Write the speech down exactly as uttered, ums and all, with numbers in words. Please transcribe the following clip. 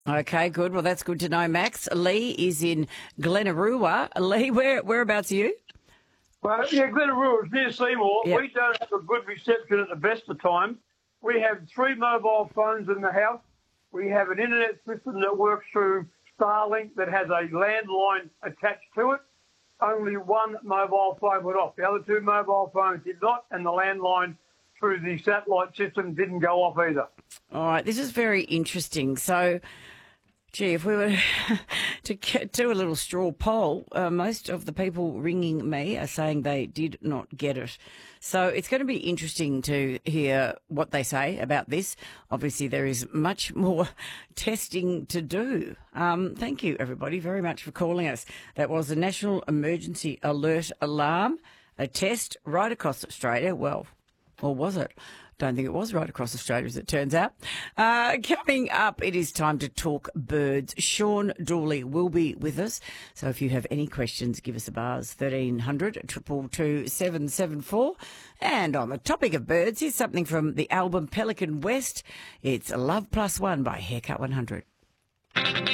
Okay, good. Well, that's good to know, Max. Lee is in Glenarua. Lee, where whereabouts are you? Well, yeah, Glenaroo is near Seymour. Yep. We don't have a good reception at the best of times. We have three mobile phones in the house. We have an internet system that works through Starlink that has a landline attached to it. Only one mobile phone went off. The other two mobile phones did not, and the landline through the satellite system didn't go off either. All right, this is very interesting. So, gee, if we were to get, do a little straw poll, uh, most of the people ringing me are saying they did not get it. So it's going to be interesting to hear what they say about this. Obviously, there is much more testing to do. Um, thank you, everybody, very much for calling us. That was the National Emergency Alert Alarm, a test right across Australia. Well, or was it? Don't think it was right across Australia, as it turns out. Uh, coming up, it is time to talk birds. Sean Dooley will be with us. So if you have any questions, give us a buzz, thirteen hundred, two two two, seven seven four. And on the topic of birds, here's something from the album Pelican West. It's Love Plus One by Haircut one hundred.